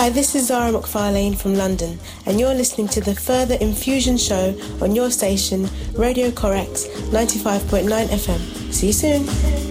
Hi, this is Zara McFarlane from London, and you're listening to the Further Infusion Show on your station, Radio Correx 95.9 FM. See you soon.